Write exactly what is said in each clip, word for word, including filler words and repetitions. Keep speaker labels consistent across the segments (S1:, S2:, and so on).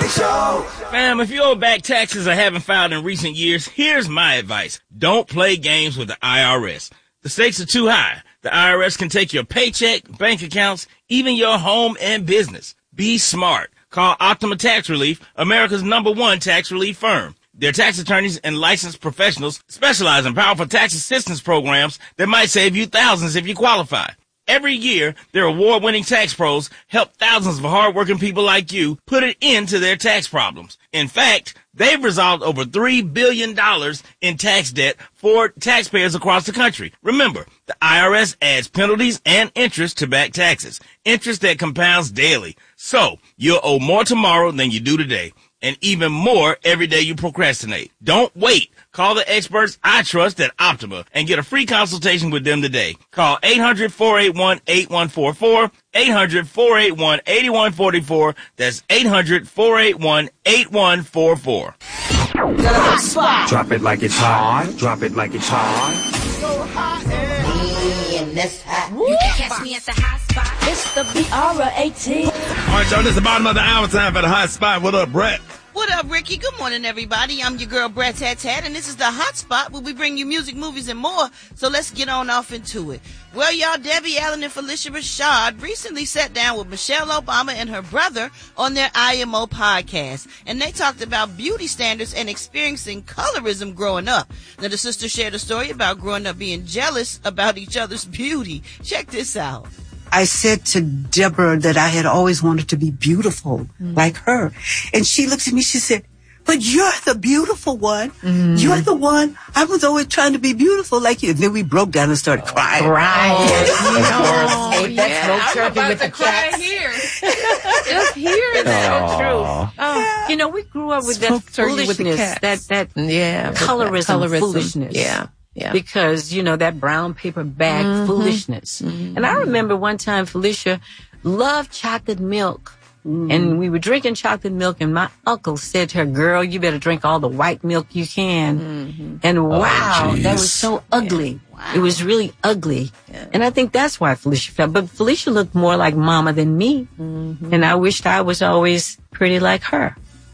S1: Show.
S2: Fam, if you owe back taxes or haven't filed in recent years, here's my advice. Don't play games with the I R S. The stakes are too high. The I R S can take your paycheck, bank accounts, even your home and business. Be smart. Call Optima Tax Relief, America's number one tax relief firm. Their tax attorneys and licensed professionals specialize in powerful tax assistance programs that might save you thousands if you qualify. Every year, their award-winning tax pros help thousands of hardworking people like you put an end to their tax problems. In fact, they've resolved over three billion dollars in tax debt for taxpayers across the country. Remember, the I R S adds penalties and interest to back taxes, interest that compounds daily. So, you'll owe more tomorrow than you do today, and even more every day you procrastinate. Don't wait. Call the experts I trust at Optima and get a free consultation with them today. Call eight hundred, four eight one, eight one four four, eight hundred, four eight one, eight one four four. That's eight hundred, four eight one, eight one four four.
S1: The hot spot. Drop it like it's hot. Drop it like it's hot.
S3: So hot and that's hot. You can catch me at the hot spot.
S4: It's the B R eighteen.
S5: All right, y'all, this is the bottom of the hour time for the hot spot. What up, Brett?
S6: What up, Ricky? Good morning, everybody. I'm your girl, Brett Tat Tat, and this is the Hot Spot where we bring you music, movies, and more. So let's get on off into it. Well, y'all, Debbie Allen and Phylicia Rashad recently sat down with Michelle Obama and her brother on their I M O podcast, and they talked about beauty standards and experiencing colorism growing up. Now, the sisters shared a story about growing up being jealous about each other's beauty. Check this out.
S7: I said to Deborah that I had always wanted to be beautiful mm. like her. And she looked at me, she said, but you're the beautiful one. Mm. You're the one. I was always trying to be beautiful like you. And then we broke down and started crying.
S4: Right.
S8: Oh,
S4: oh,
S8: yeah.
S4: That's no
S8: I'm
S4: turkey
S8: about
S4: with
S8: to
S4: the
S8: cry
S4: cats.
S8: here. Just hearing that.
S4: So true. Oh, you know, we grew up with
S8: Smoke
S4: that
S8: turkey with the
S4: foolishness,
S8: cats.
S4: that, that
S8: yeah,
S4: colorism,
S8: colorism
S4: foolishness.
S8: Yeah. Yeah.
S4: Because, you know, that brown paper bag
S8: mm-hmm.
S4: foolishness. Mm-hmm. And I remember one time Phylicia loved chocolate milk. Mm-hmm. And we were drinking chocolate milk, and my uncle said to her, girl, you better drink all the white milk you can. Mm-hmm. And wow, oh, that was so ugly. Yeah. Wow. It was really ugly. Yeah. And I think that's why Phylicia felt. But Phylicia looked more like mama than me. Mm-hmm. And I wished I was always pretty like her.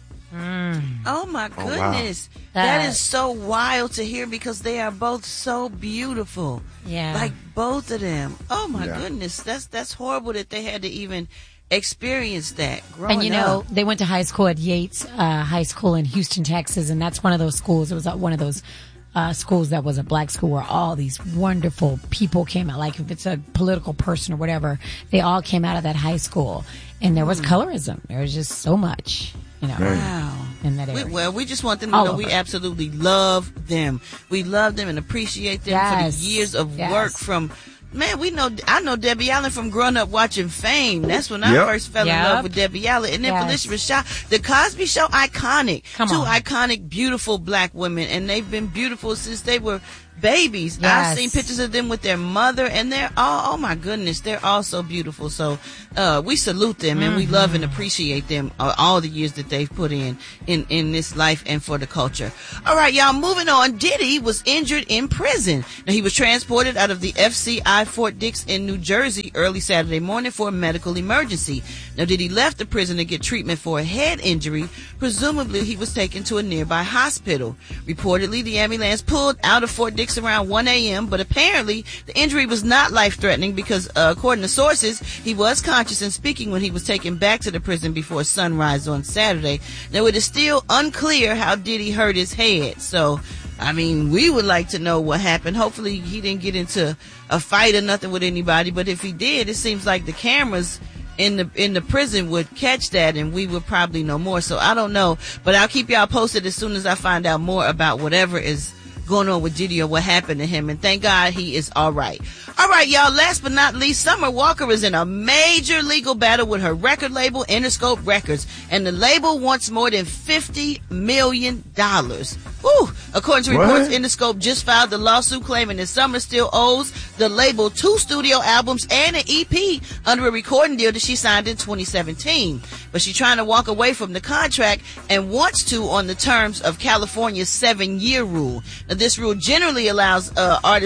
S6: Mm. Oh my goodness.
S9: Oh, wow.
S6: That is so wild to hear because they are both so beautiful.
S9: Yeah.
S6: Like both of them. Oh my
S9: yeah.
S6: goodness. That's that's horrible that they had to even experience that growing
S9: And you know,
S6: up.
S9: they went to high school at Yates uh, High School in Houston, Texas, and that's one of those schools. It was one of those uh, schools that was a black school where all these wonderful people came out. Like if it's a political person or whatever, they all came out of that high school. And there was mm. colorism. There was just so much. You know,
S6: wow.
S9: in that area.
S6: We, well, we just want them to
S9: All
S6: know
S9: over.
S6: we absolutely love them. We love them and appreciate them
S9: yes.
S6: for the years of
S9: yes.
S6: work from, man, we know, I know Debbie Allen from growing up watching Fame. That's when I
S5: yep.
S6: first fell
S9: yep.
S6: in love with Debbie Allen. And then
S9: yes.
S6: Phylicia Rashad, The Cosby Show, iconic.
S9: Come
S6: Two
S9: on.
S6: iconic, beautiful black women. And they've been beautiful since they were babies.
S9: Yes.
S6: I've seen pictures of them with their mother, and they're all, oh my goodness, they're all so beautiful. So uh, we salute them, and mm-hmm. we love and appreciate them uh, all the years that they've put in, in in this life and for the culture. All right, y'all, moving on. Diddy was injured in prison. Now, he was transported out of the F C I Fort Dix in New Jersey early Saturday morning for a medical emergency. Now, Diddy left the prison to get treatment for a head injury. Presumably, he was taken to a nearby hospital. Reportedly, the ambulance pulled out of Fort Dix around one a.m., but apparently the injury was not life-threatening because, uh, according to sources, he was conscious and speaking when he was taken back to the prison before sunrise on Saturday. Now, it is still unclear how Diddy hurt his head, so, I mean, we would like to know what happened. Hopefully, he didn't get into a fight or nothing with anybody, but if he did, it seems like the cameras in the in the prison would catch that, and we would probably know more. So I don't know, but I'll keep y'all posted as soon as I find out more about whatever is going on with Diddy or what happened to him, and thank God he is all right. All right, y'all, last but not least, Summer Walker is in a major legal battle with her record label, Interscope Records, and the label wants more than fifty million dollars. Woo! According to reports, what? Interscope just filed the lawsuit claiming that Summer still owes the label two studio albums and an E P under a recording deal that she signed in twenty seventeen. But she's trying to walk away from the contract and wants to on the terms of California's seven-year rule. Now, this rule generally allows uh, artists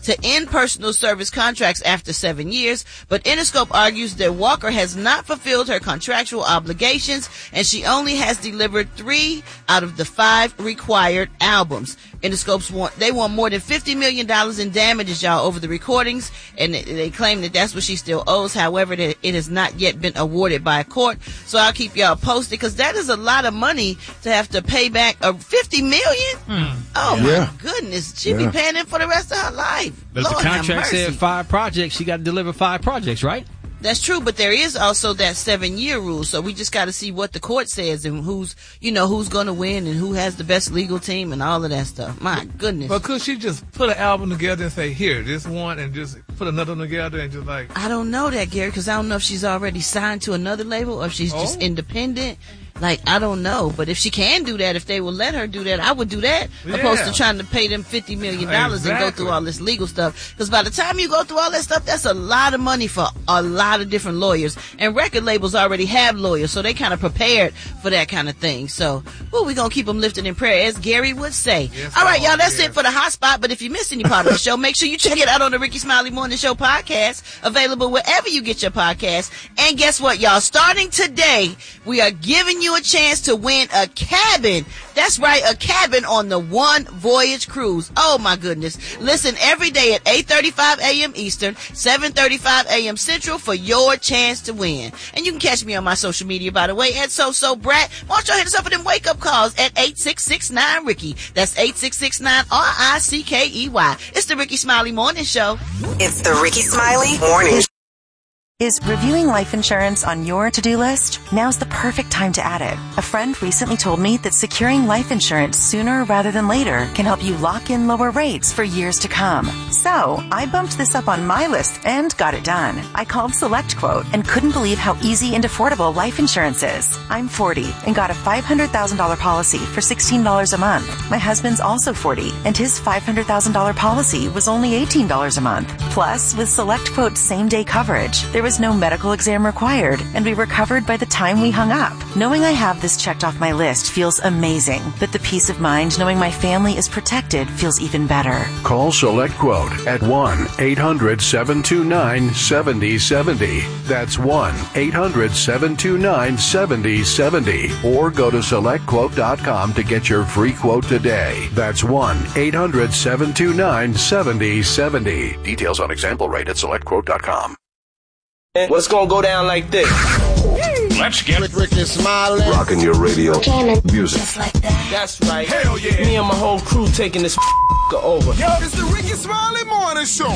S6: to end personal service contracts after seven years, but Interscope argues that Walker has not fulfilled her contractual obligations, and she only has delivered three out of the five required albums. Interscope's want, they want more than fifty million dollars in damages, y'all, over the recordings, and they claim that that's what she still owes. However, that it has not yet been awarded by a court. So I'll keep y'all posted, because that is a lot of money to have to pay back. A fifty million dollars? Hmm. Oh
S10: yeah.
S6: my goodness. She'll
S10: Yeah.
S6: be paying it for the rest of her life.
S11: But
S6: Lord
S11: the
S6: have
S11: contract
S6: mercy.
S11: said five projects. She got to deliver five projects, right?
S6: That's true, but there is also that seven year rule. So we just got to see what the court says and who's, you know, who's going to win and who has the best legal team and all of that stuff. My goodness.
S12: But could she just put an album together and say, here, this one, and just put another one together and just like...
S6: I don't know that, Gary, because I don't know if she's already signed to another label or if she's
S12: Oh.
S6: just independent. Like, I don't know. But if she can do that, if they will let her do that, I would do that.
S12: Yeah.
S6: Opposed to trying to pay them fifty million dollars and go
S12: Exactly.
S6: through all this legal stuff. Because by the time you go through all that stuff, that's a lot of money for a lot of different lawyers. And record labels already have lawyers, so they kind of prepared for that kind of thing. So, well, we're going to keep them lifted in prayer, as Gary would say.
S12: Yes,
S6: all right,
S12: Lord,
S6: y'all, that's
S12: yes.
S6: it for the hot spot. But if you missed any part of the show, make sure you check it out on the Ricky Smiley Morning Show podcast, available wherever you get your podcasts. And guess what, y'all? Starting today, we are giving you a chance to win a cabin. That's right, a cabin on the One Voyage Cruise. Oh my goodness. Listen every day at eight thirty-five a.m. Eastern, seven thirty-five a.m. Central for your chance to win. And you can catch me on my social media, by the way, at So-So Brat. Why don't y'all hit us up for them wake-up calls at eight six six nine Ricky. That's eight six six nine R I C K E Y. It's the Ricky Smiley Morning Show.
S13: It's the Ricky Smiley Morning Show. Is reviewing life insurance on your to-do list? Now's the perfect time to add it. A friend recently told me that securing life insurance sooner rather than later can help you lock in lower rates for years to come. So, I bumped this up on my list and got it done. I called SelectQuote and couldn't believe how easy and affordable life insurance is. I'm forty and got a five hundred thousand dollars policy for sixteen dollars a month. My husband's also forty and his five hundred thousand dollars policy was only eighteen dollars a month. Plus, with SelectQuote's same-day coverage, there was no medical exam required, and we were covered by the time we hung up. Knowing I have this checked off my list feels amazing, but the peace of mind knowing my family is protected feels even better.
S14: Call SelectQuote at one eight hundred seven two nine seven zero seven zero. That's one eight hundred seven two nine seven zero seven zero. Or go to select quote dot com to get your free quote today. That's one eight hundred seven two nine seven zero seven zero. Details on example rate at select quote dot com.
S15: What's gonna go down like this?
S5: Let's get Ricky Smiley.
S14: Rocking your radio. Music.
S15: That's right. Hell yeah. Me and my whole crew taking this over.
S5: Yo, it's the Ricky Smiley Morning Show.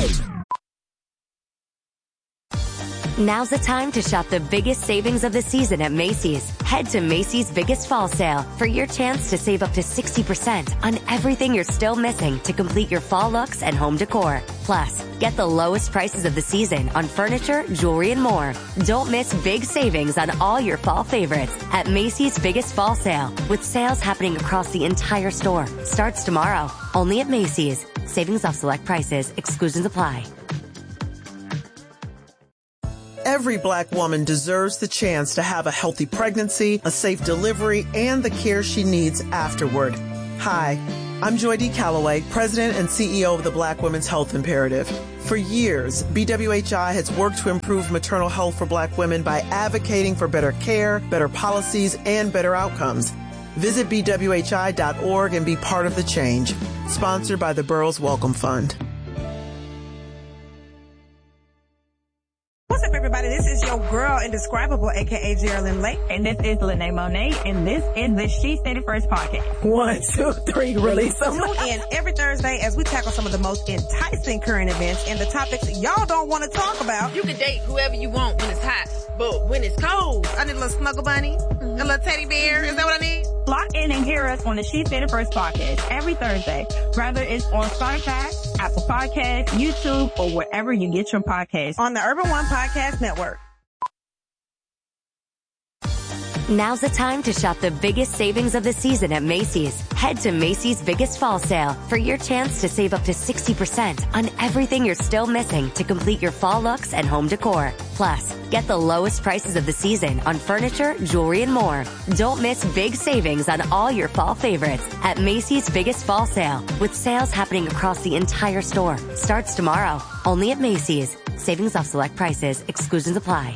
S16: Now's the time to shop the biggest savings of the season at Macy's. Head to Macy's Biggest Fall Sale for your chance to save up to sixty percent on everything you're still missing to complete your fall looks and home decor. Plus, get the lowest prices of the season on furniture, jewelry, and more. Don't miss big savings on all your fall favorites at Macy's Biggest Fall Sale, with sales happening across the entire store. Starts tomorrow, only at Macy's. Savings off select prices. Exclusions apply.
S17: Every Black woman deserves the chance to have a healthy pregnancy, a safe delivery, and the care she needs afterward. Hi, I'm Joy D. Calloway, President and C E O of the Black Women's Health Imperative. For years, B W H I has worked to improve maternal health for Black women by advocating for better care, better policies, and better outcomes. Visit B W H I dot org and be part of the change. Sponsored by the Burroughs Welcome Fund.
S18: What's up, everybody? This is your girl, Indescribable, a k a. Geraldine Lake. And this is Lene Monet, and this is the She Said It First podcast. One, two, three, release them. Tune in every Thursday as we tackle some of the most enticing current events and the topics y'all don't want to talk about.
S19: You can date whoever you want when it's hot, but when it's cold, I need a little snuggle bunny, mm-hmm. a little teddy bear. Is that what I need?
S18: Lock in and hear us on the She Said It First podcast every Thursday, whether it's on Spotify, Apple Podcasts, YouTube, or wherever you get your podcasts on the Urban One Podcast Network.
S16: Now's the time to shop the biggest savings of the season at Macy's. Head to Macy's Biggest Fall Sale for your chance to save up to sixty percent on everything you're still missing to complete your fall looks and home decor. Plus, get the lowest prices of the season on furniture, jewelry, and more. Don't miss big savings on all your fall favorites at Macy's Biggest Fall Sale, with sales happening across the entire store. Starts tomorrow, only at Macy's. Savings off select prices. Exclusions apply.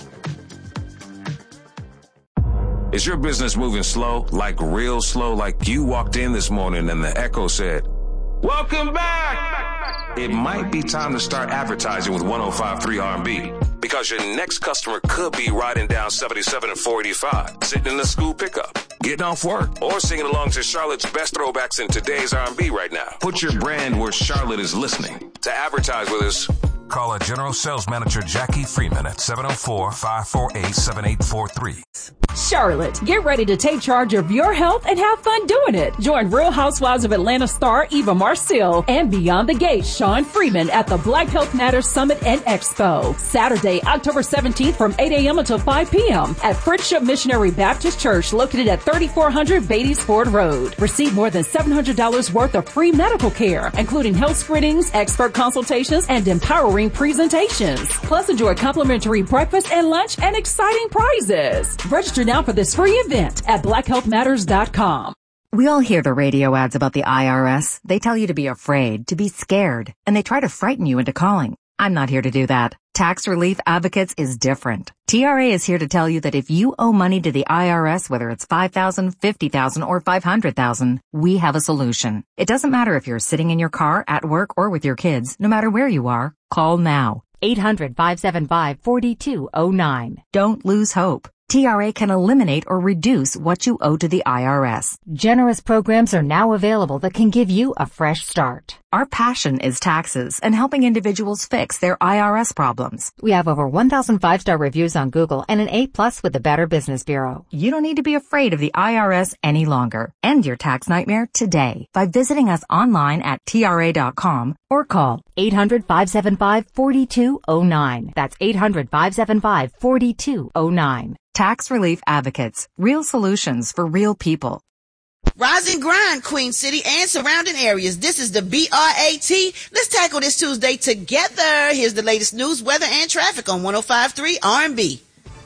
S10: Is your business moving slow, like real slow, like you walked in this morning and the echo said, "Welcome back"? It might be time to start advertising with one oh five point three R and B, because your next customer could be riding down seventy-seven and four eighty-five, sitting in the school pickup, getting off work, or singing along to Charlotte's best throwbacks in today's R and B right now. Put your brand where Charlotte is listening. To advertise with us, call our General Sales Manager Jackie Freeman at seven oh four, five four eight, seven eight four three.
S20: Charlotte, get ready to take charge of your health and have fun doing it. Join Real Housewives of Atlanta star Eva Marcille and Beyond the Gate Sean Freeman at the Black Health Matters Summit and Expo, Saturday, October seventeenth from eight a.m. until five p.m. at Friendship Missionary Baptist Church located at thirty-four hundred Beatties Ford Road. Receive more than seven hundred dollars worth of free medical care, including health screenings, expert consultations, and empowering presentations. Plus, enjoy complimentary breakfast and lunch and exciting prizes. Register now for this free event at black health matters dot com.
S21: We all hear the radio ads about the I R S. They tell you to be afraid, to be scared, and they try to frighten you into calling. I'm not here to do that. Tax Relief Advocates is different. T R A is here to tell you that if you owe money to the I R S, whether it's five thousand dollars, fifty thousand dollars, or five hundred thousand dollars, we have a solution. It doesn't matter if you're sitting in your car, at work, or with your kids. No matter where you are, call now. eight hundred, five seven five, four two zero nine. Don't lose hope. T R A can eliminate or reduce what you owe to the I R S. Generous programs are now available that can give you a fresh start. Our passion is taxes and helping individuals fix their I R S problems. We have over one thousand five-star reviews on Google and an A plus with the Better Business Bureau. You don't need to be afraid of the I R S any longer. End your tax nightmare today by visiting us online at T R A dot com or call eight hundred, five seven five, four two zero nine. That's eight hundred, five seven five, four two zero nine. Tax Relief Advocates. Real solutions for real people.
S6: Rise and grind, Queen City and surrounding areas. This is the B R A T. Let's tackle this Tuesday together. Here's the latest news, weather, and traffic on one oh five point three R and B.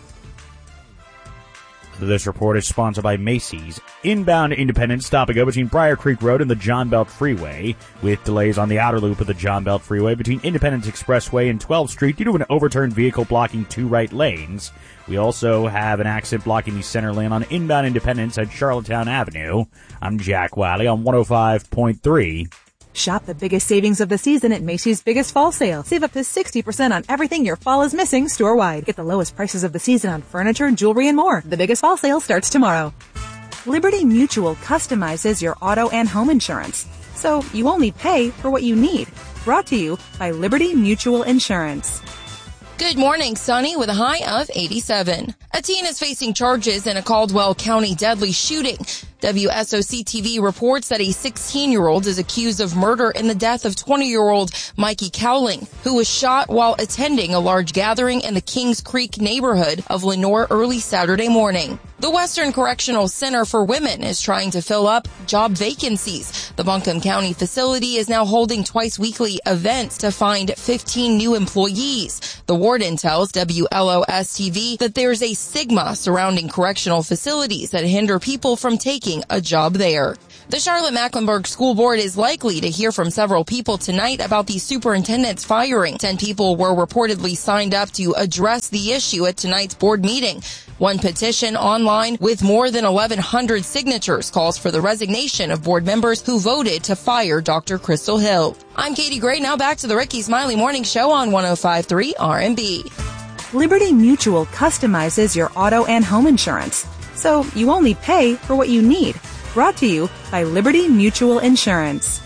S22: This report is sponsored by Macy's. Inbound Independence stop and go between Briar Creek Road and the John Belt Freeway, with delays on the outer loop of the John Belt Freeway between Independence Expressway and twelfth Street due to an overturned vehicle blocking two right lanes. We also have an accident blocking the center lane on inbound Independence at Charlottetown Avenue. I'm Jack Wiley on one oh five point three.
S23: Shop the biggest savings of the season at Macy's Biggest Fall Sale. Save up to sixty percent on everything your fall is missing store-wide. Get the lowest prices of the season on furniture, jewelry, and more. The Biggest Fall Sale starts tomorrow. Liberty Mutual customizes your auto and home insurance, so you only pay for what you need. Brought to you by Liberty Mutual Insurance.
S24: Good morning, sunny with a high of eighty-seven. A teen is facing charges in a Caldwell County deadly shooting. W S O C T V reports that a sixteen-year-old is accused of murder in the death of twenty-year-old Mikey Cowling, who was shot while attending a large gathering in the Kings Creek neighborhood of Lenoir early Saturday morning. The Western Correctional Center for Women is trying to fill up job vacancies. The Buncombe County facility is now holding twice-weekly events to find fifteen new employees. The warden tells W L O S T V that there's a stigma surrounding correctional facilities that hinder people from taking a job there. The Charlotte-Mecklenburg School Board is likely to hear from several people tonight about the superintendent's firing. Ten people were reportedly signed up to address the issue at tonight's board meeting. One petition online with more than eleven hundred signatures calls for the resignation of board members who voted to fire Doctor Crystal Hill. I'm Katie Gray. Now back to the Ricky Smiley Morning Show on one oh five point three R and B.
S23: Liberty Mutual customizes your auto and home insurance, so you only pay for what you need. Brought to you by Liberty Mutual Insurance.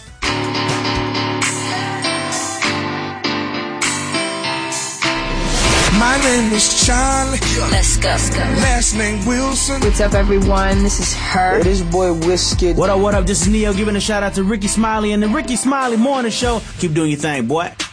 S25: My name is Charlie.
S26: Let's go. Let's go.
S25: Last name Wilson.
S26: What's up, everyone? This is her.
S15: Hey, this boy Whiskey.
S27: What up, what up? This is Neo giving a shout out to Ricky Smiley and the Ricky Smiley Morning Show. Keep doing your thing, boy.